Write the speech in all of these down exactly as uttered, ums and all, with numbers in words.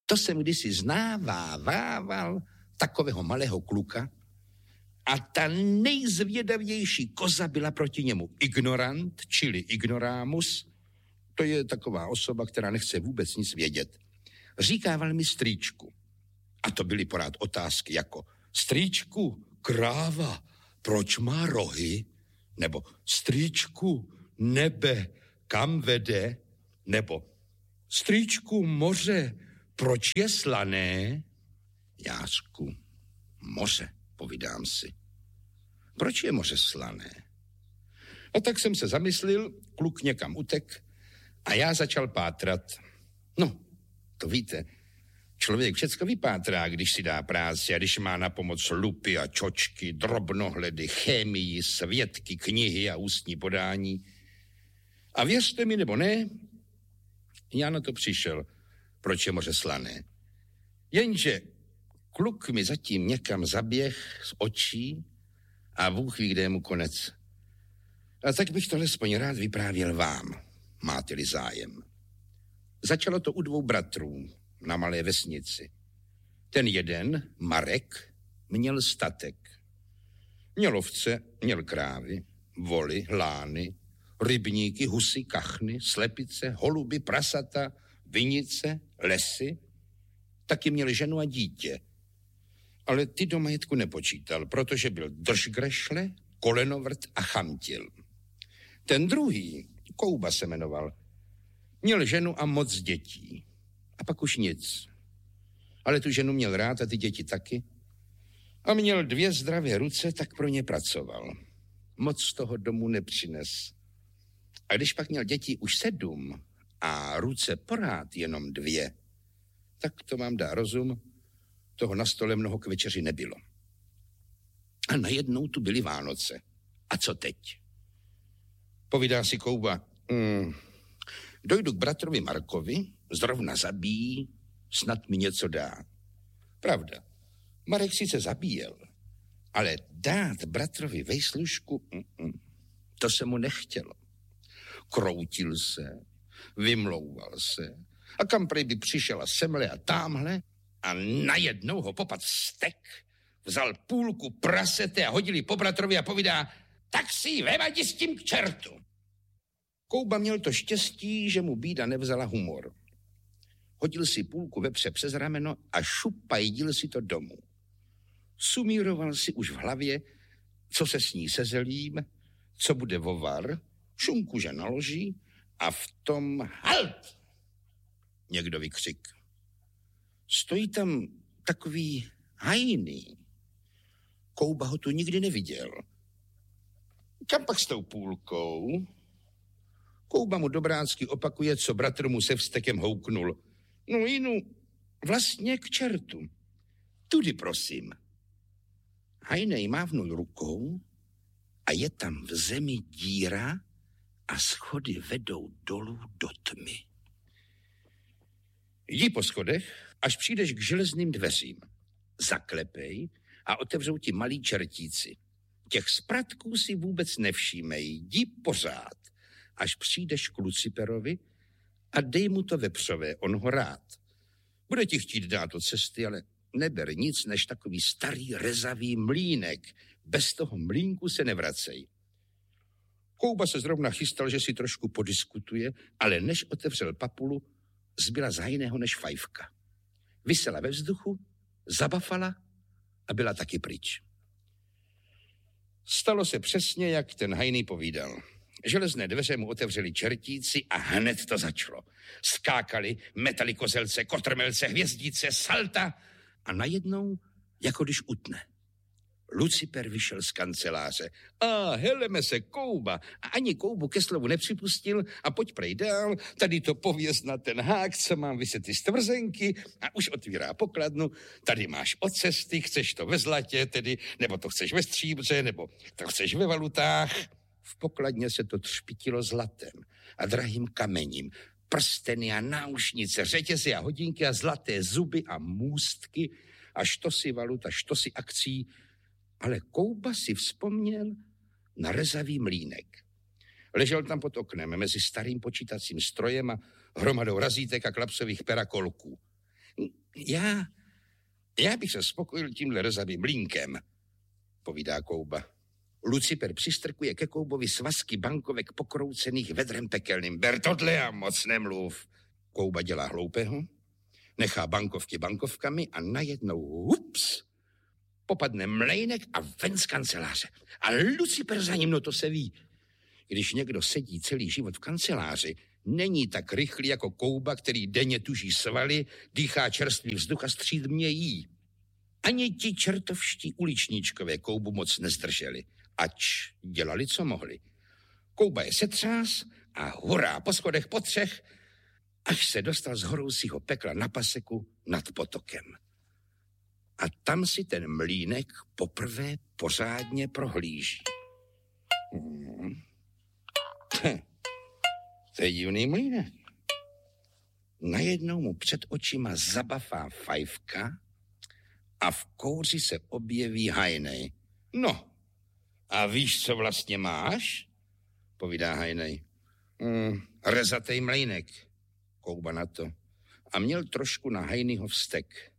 To jsem kdysi znávával takového malého kluka a ta nejzvědavější koza byla proti němu ignorant, čili ignoramus. To je taková osoba, která nechce vůbec nic vědět. Říkával mi strýčku. A to byly pořád otázky jako strýčku, kráva, proč má rohy? Nebo strýčku, nebe, kam vede? Nebo strýčku, moře, proč je slané? Jářku, moře, povídám si. Proč je moře slané? A tak jsem se zamyslil, kluk někam utek a já začal pátrat. No, to víte, člověk všecko vypátrá, když si dá práci a když má na pomoc lupy a čočky, drobnohledy, chemii, svědky, knihy a ústní podání. A věřte mi nebo ne, já na to přišel, proč je moře slané. Jenže kluk mi zatím někam zaběh z očí a Bůh ví, kde je mu konec. A tak bych to alespoň rád vyprávěl vám, máte-li zájem. Začalo to u dvou bratrů na malé vesnici. Ten jeden, Marek, měl statek. Měl ovce, měl krávy, voly, lány, rybníky, husy, kachny, slepice, holuby, prasata, vinice, lesy. Taky měl ženu a dítě. Ale ty do majetku nepočítal, protože byl držgrešle, kolenovrt a chamtil. Ten druhý, Kouba se jmenoval, měl ženu a moc dětí. A pak už nic. Ale tu ženu měl rád a ty děti taky. A měl dvě zdravé ruce, tak pro ně pracoval. Moc z toho domu nepřines. A když pak měl děti už sedm a ruce pořád jenom dvě, tak to vám dá rozum, toho na stole mnoho k večeři nebylo. A najednou tu byly Vánoce. A co teď? Povídá si Kouba, mm, dojdu k bratrovi Markovi, zrovna zabíjí, snad mi něco dá. Pravda, Marek sice zabíjel, ale dát bratrovi vejslužku, mm, to se mu nechtělo. Kroutil se, vymlouval se a kam prej by přišel a semhle a támhle a najednou ho popad stek, vzal půlku prasete a hodili po bratrovi a povídá, tak si vevadi s tím k čertu. Kouba měl to štěstí, že mu bída nevzala humor. Hodil si půlku vepře přes rameno a šupajdil si to domů. Sumíroval si už v hlavě, co se sní se zelím, co bude vovar, šunku, že naloží a v tom halt! Někdo vykřik. Stojí tam takový hajný. Kouba ho tu nikdy neviděl. Kam pak s tou půlkou? Kouba mu dobrácky opakuje, co bratr mu se vztekem houknul. No jinu, vlastně k čertu. Tudy prosím. Hajnej mávnul rukou a je tam v zemi díra a schody vedou dolů do tmy. Jdi po schodech, až přijdeš k železným dveřím. Zaklepej a otevřou ti malí čertíci. Těch spratků si vůbec nevšímej, jdi pořád, až přijdeš k Luciperovi a dej mu to vepřové, on ho rád. Bude ti chtít dát do cesty, ale neber nic než takový starý rezavý mlýnek. Bez toho mlýnku se nevracej. Kouba se zrovna chystal, že si trošku podiskutuje, ale než otevřel papulu, zbyla z hajného než fajfka. Visela ve vzduchu, zabafala a byla taky pryč. Stalo se přesně, jak ten hajný povídal. Železné dveře mu otevřeli čertíci a hned to začalo. Skákali, metali kozelce, kotrmelce, hvězdice, salta a najednou, jako když utne. Luciper vyšel z kanceláře. A heleme se, Kouba. A ani Koubu ke slovu nepřipustil a pojď prej dál, tady to pověz na ten hák, co mám vyset ty stvrzenky a už otvírá pokladnu. Tady máš od cesty, chceš to ve zlatě tedy, nebo to chceš ve stříbře, nebo to chceš ve valutách. V pokladně se to třpitilo zlatem a drahým kamením. Prsteny a náušnice, řetězy a hodinky a zlaté zuby a můstky a štosy valut a štosy akcí. Ale Kouba si vzpomněl na rezavý mlýnek. Ležel tam pod oknem mezi starým počítacím strojem a hromadou razítek a klapsových perakolků. Já, já bych se spokojil tímhle rezavým mlýnkem, povídá Kouba. Luciper přistrkuje ke Koubovi svazky bankovek pokroucených vedrem pekelným. Ber tohle a moc nemluv. Kouba dělá hloupého, nechá bankovky bankovkami a najednou hups, popadne mlejnek a ven z kanceláře. A Luciper za ním, no to se ví. Když někdo sedí celý život v kanceláři, není tak rychlý jako Kouba, který denně tuží svaly, dýchá čerstvý vzduch a střídmě jí. Ani ti čertovští uličníčkové Koubu moc nezdrželi, ač dělali, co mohli. Kouba je setřás a hurá po schodech po třech, až se dostal z horoucího pekla na paseku nad potokem. A tam si ten mlýnek poprvé pořádně prohlíží. Hmm. To je divný mlýnek. Najednou mu před očima zabafá fajfka a v kouři se objeví Hajnej. No, a víš, co vlastně máš? Povídá Hajnej. Mm, rezatej mlýnek. Kouba na to. A měl trošku na Hajnýho vztek.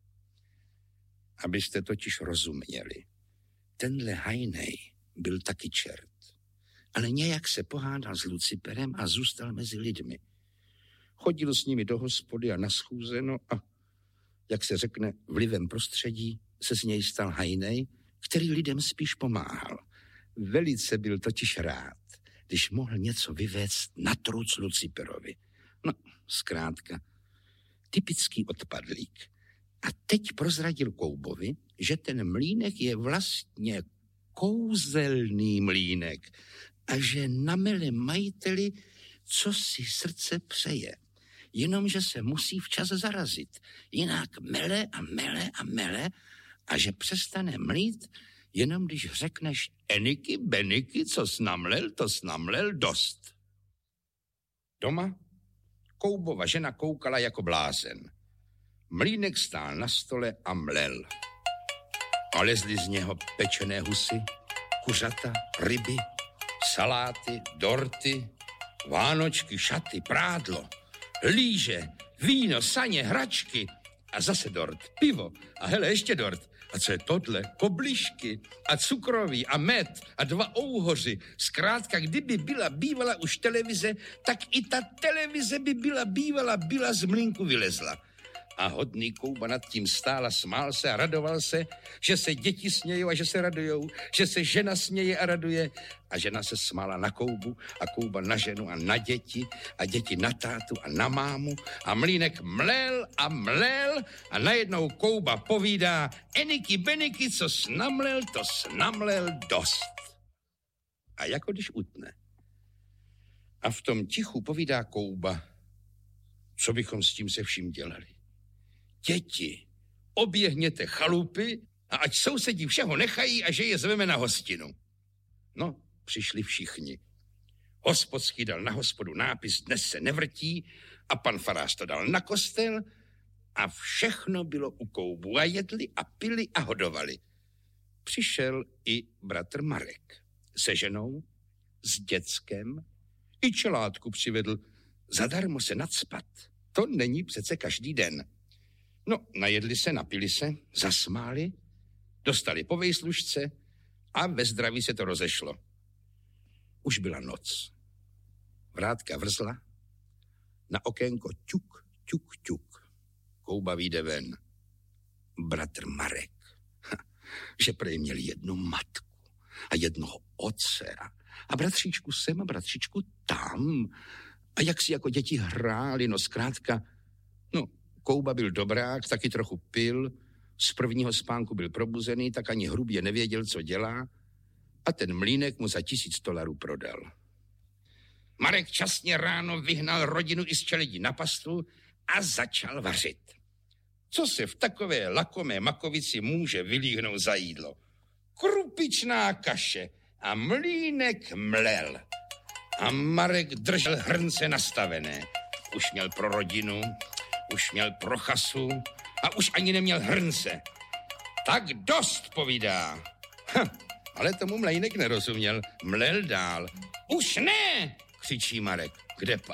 Abyste totiž rozuměli. Tenhle Hajnej byl taky čert. Ale nějak se pohádal s Luciperem a zůstal mezi lidmi. Chodil s nimi do hospody a na schůzeno a, jak se řekne, vlivem prostředí se z něj stal Hajnej, který lidem spíš pomáhal. Velice byl totiž rád, když mohl něco vyvéct na truc Luciperovi. No, zkrátka, typický odpadlík. A teď prozradil Koubovi, že ten mlýnek je vlastně kouzelný mlýnek a že namele majiteli, co si srdce přeje. Jenomže se musí včas zarazit. Jinak mele a mele a mele a že přestane mlít, jenom když řekneš eniky, beniky, co snamlel, to snamlel dost. Doma Koubova žena koukala jako blázen. Mlýnek stál na stole a mlel. A lezly z něho pečené husy, kuřata, ryby, saláty, dorty, vánočky, šaty, prádlo, líže, víno, saně, hračky a zase dort, pivo a hele ještě dort. A co je tohle? Koblišky a cukroví a med a dva ouhoři. Zkrátka, kdyby byla bývala už televize, tak i ta televize by byla bývala, byla z mlýnku vylezla. A hodný Kouba nad tím stál a smál se a radoval se, že se děti smějou a že se radujou, že se žena směje a raduje. A žena se smála na Koubu a Kouba na ženu a na děti a děti na tátu a na mámu. A mlýnek mlel a mlel a najednou Kouba povídá eniky beniky, co snamlel, to snamlel dost. A jako když utne. A v tom tichu povídá Kouba, co bychom s tím se vším dělali. Děti, oběhněte chalupy a ať sousedí všeho nechají a že je zveme na hostinu. No, přišli všichni. Hospodský dal na hospodu nápis dnes se nevrtí a pan farář to dal na kostel a všechno bylo u Koubu a jedli a pili a hodovali. Přišel i bratr Marek se ženou, s děckem, i čelátku přivedl. Zadarmo se nacpat. To není přece každý den. No, najedli se, napili se, zasmáli, dostali po vejslužce a ve zdraví se to rozešlo. Už byla noc. Vrátka vrzla, na okénko ťuk, ťuk, ťuk. Kouba vyjde ven. Bratr Marek, ha, že prej měl jednu matku a jednoho otce a, a bratříčku sem a bratříčku tam. A jak si jako děti hráli, no zkrátka, no, Kouba byl dobrák, taky trochu pil, z prvního spánku byl probuzený, tak ani hrubě nevěděl, co dělá a ten mlýnek mu za tisíc dolarů prodal. Marek časně ráno vyhnal rodinu i z čeledí na pastu a začal vařit. Co se v takové lakomé makovici může vylíhnout za jídlo? Krupičná kaše a mlýnek mlel. A Marek držel hrnce nastavené. Už měl pro rodinu, už měl pro chasu a už ani neměl hrnce. Tak dost, povídá. Ha, ale tomu mlejnek nerozuměl. Mlel dál. Už ne, křičí Marek. Kde pak?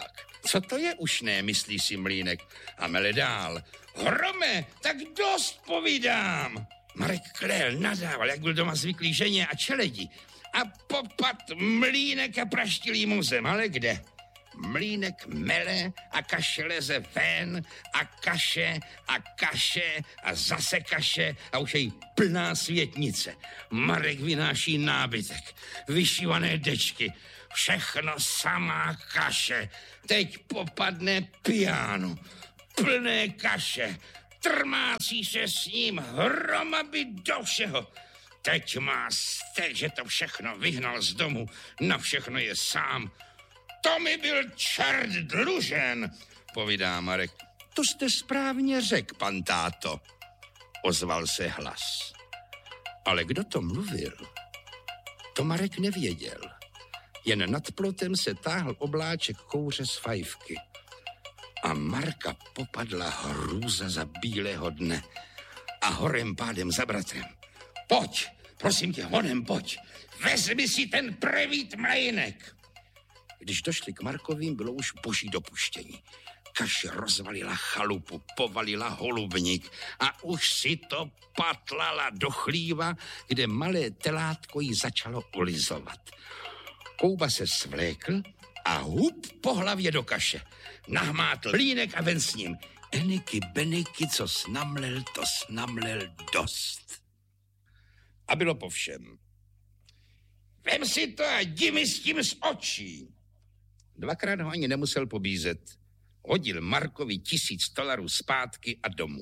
Co to je už ne, myslí si Mlýnek a mele dál. Hrome, tak dost povídám. Marek klél, nadával, jak byl doma zvyklý ženě a čeledi. A popad Mlýnek a praštilý mu zem, ale kde? Mlýnek mele a kaše leze ven a kaše a kaše a zase kaše a už je jí plná světnice. Marek vynáší nábytek, vyšívané dečky, všechno samá kaše. Teď popadne piano, plné kaše, trmácí se s ním hromady do všeho. Teď má stek, že to všechno vyhnal z domu, na všechno je sám. To mi byl čert dlužen, povídá Marek. To jste správně řekl, pan táto, ozval se hlas. Ale kdo to mluvil? To Marek nevěděl. Jen nad plotem se táhl obláček kouře z fajfky. A Marka popadla hrůza za bílého dne a horem pádem za bratrem. Pojď, prosím tě, honem pojď, vezmi si ten prevít Mlejnek. Když došli k Markovým, bylo už boží dopuštění. Kaše rozvalila chalupu, povalila holubník a už si to patlala do chlíva, kde malé telátko jí začalo ulizovat. Kouba se svlékl a hup po hlavě do kaše. Nahmátl Mlýnek a ven s ním. Eniky, beniky, co snamlel, to snamlel dost. A bylo po všem. Vem si to a jdi mi s tím z očí. Dvakrát ho ani nemusel pobízet. Hodil Markovi tisíc dolarů zpátky a domů.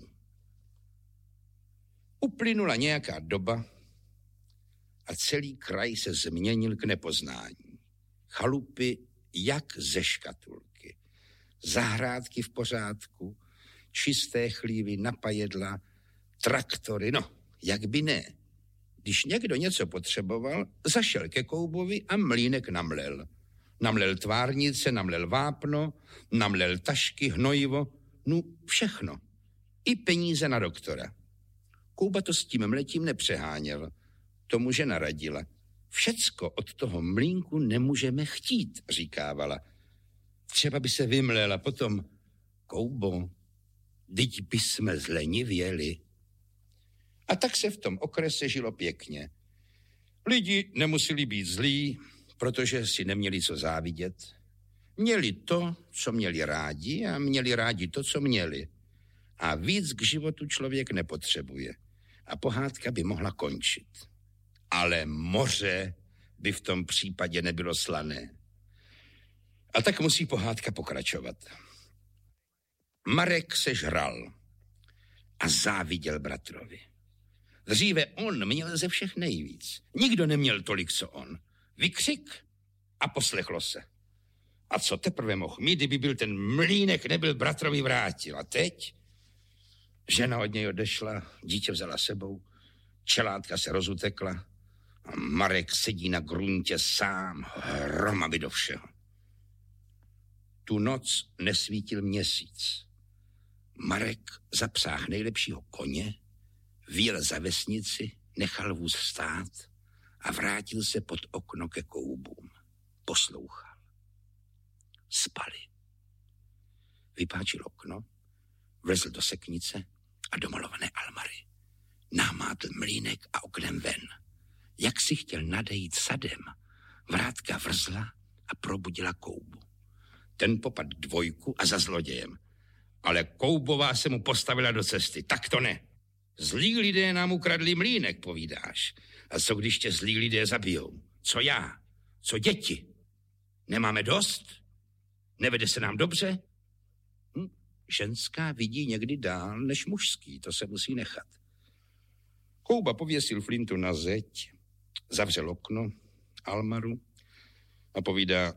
Uplynula nějaká doba a celý kraj se změnil k nepoznání. Chalupy jak ze škatulky. Zahrádky v pořádku, čisté chlívy, napajedla, traktory, no, jak by ne. Když někdo něco potřeboval, zašel ke Koubovi a Mlýnek namlel. Namlel tvárnice, namlel vápno, namlel tašky, hnojivo, no všechno. I peníze na doktora. Kouba to s tím mletím nepřeháněl. Tomu žena radila. Všecko od toho mlýnku nemůžeme chtít, říkávala. Třeba by se vymlela potom. Koubo, dyť by jsme zlenivěli. A tak se v tom okrese žilo pěkně. Lidi nemuseli být zlí, protože si neměli co závidět. Měli to, co měli rádi a měli rádi to, co měli. A víc k životu člověk nepotřebuje. A pohádka by mohla končit. Ale moře by v tom případě nebylo slané. A tak musí pohádka pokračovat. Marek se žral a záviděl bratrovi. Dříve on měl ze všech nejvíc. Nikdo neměl tolik, co on. Vykřik a poslechlo se. A co teprve mohl mít, kdyby byl ten Mlýnek, nebyl bratrovi vrátil. A teď žena od něj odešla, dítě vzala sebou, čelátka se rozutekla a Marek sedí na gruntě sám, hromady do všeho. Tu noc nesvítil měsíc. Marek zapřáhl nejlepšího koně, vyjel za vesnici, nechal vůz stát a vrátil se pod okno ke Koubům. Poslouchal. Spali. Vypáčil okno, vlezl do seknice a do malované almary. Námátl Mlýnek a oknem ven. Jak si chtěl nadejít sadem, vrátka vrzla a probudila Koubu. Ten popad dvojku a za zlodějem. Ale Koubová se mu postavila do cesty. Tak to ne. Zlí lidé nám ukradli Mlýnek, povídáš. A co když tě zlí lidé zabijou? Co já? Co děti? Nemáme dost? Nevede se nám dobře? Hm, ženská vidí někdy dál než mužský, to se musí nechat. Kouba pověsil flintu na zeď, zavřel okno, almaru a povídá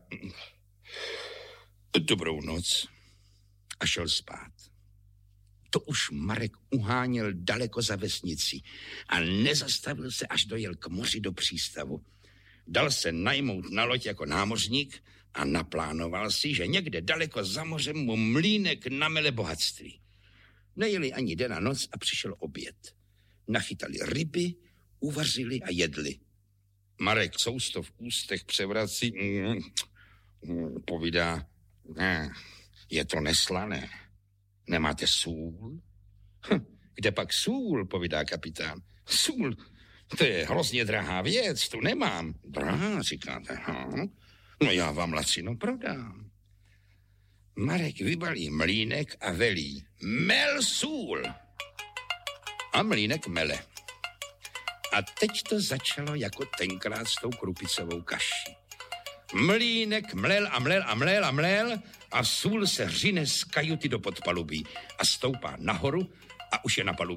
dobrou noc a šel spát. To už Marek uháněl daleko za vesnici a nezastavil se, až dojel k moři do přístavu. Dal se najmout na loď jako námořník a naplánoval si, že někde daleko za mořem mu Mlýnek namele bohatství. Nejeli ani den a noc a přišel oběd. Nachytali ryby, uvařili a jedli. Marek sousto v ústech převrací, mm, mm, povídá, ne, Je to neslané. Nemáte sůl? Hm, kde pak sůl, povídá kapitán. Sůl, to je hrozně drahá věc, tu nemám. Drahá, říkáte, hm? No já vám lacino prodám. Marek vybalí mlýnek a velí. Mel sůl. A mlýnek mele. A teď to začalo jako tenkrát s tou krupicovou kaší. Mlýnek mlel a mlel a mlel a mlel a sůl se řine z kajuty do podpalubí a stoupá nahoru a už je na palubě.